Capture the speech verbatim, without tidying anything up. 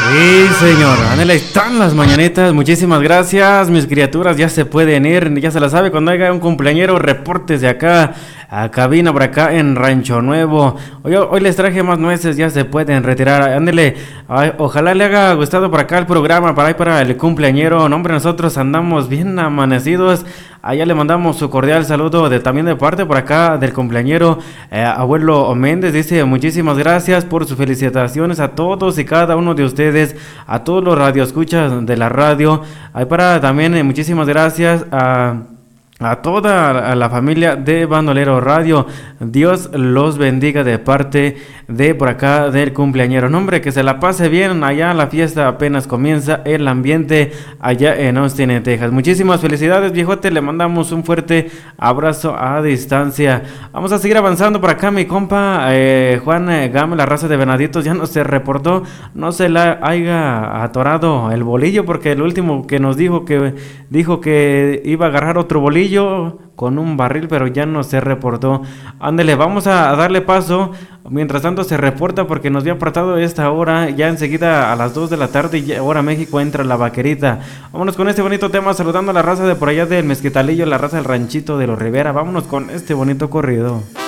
Sí, señor. Ándale, ahí están las mañanitas. Muchísimas gracias, mis criaturas. Ya se pueden ir, ya se la sabe. Cuando haya un cumpleañero, reportes de acá a cabina por acá en Rancho Nuevo. Hoy, hoy les traje más nueces, ya se pueden retirar. Ándale, ay, ojalá le haya gustado por acá el programa para ahí para el cumpleañero. No, hombre, nosotros andamos bien amanecidos. Allá le mandamos su cordial saludo de, también de parte por acá del cumpleañero eh, abuelo Méndez. Dice muchísimas gracias por sus felicitaciones a todos y cada uno de ustedes, a todos los radioescuchas de la radio. Ahí para también eh, muchísimas gracias a... A toda la familia de Bandolero Radio, Dios los bendiga de parte de por acá del cumpleañero. No, hombre, que se la pase bien allá, la fiesta apenas comienza, el ambiente allá en Austin, Texas. Muchísimas felicidades, viejote, le mandamos un fuerte abrazo a distancia. Vamos a seguir avanzando por acá, mi compa eh, Juan eh, Game, la raza de venaditos, ya no se reportó, no se la haya atorado el bolillo, porque el último que nos dijo que dijo que iba a agarrar otro bolillo con un barril, pero ya no se reportó. Ándele, vamos a darle paso. Mientras tanto se reporta porque nos había apartado esta hora. Ya enseguida a las dos de la tarde y ahora México entra la vaquerita. Vámonos con este bonito tema, saludando a la raza de por allá del Mezquitalillo, la raza del ranchito de los Rivera. Vámonos con este bonito corrido.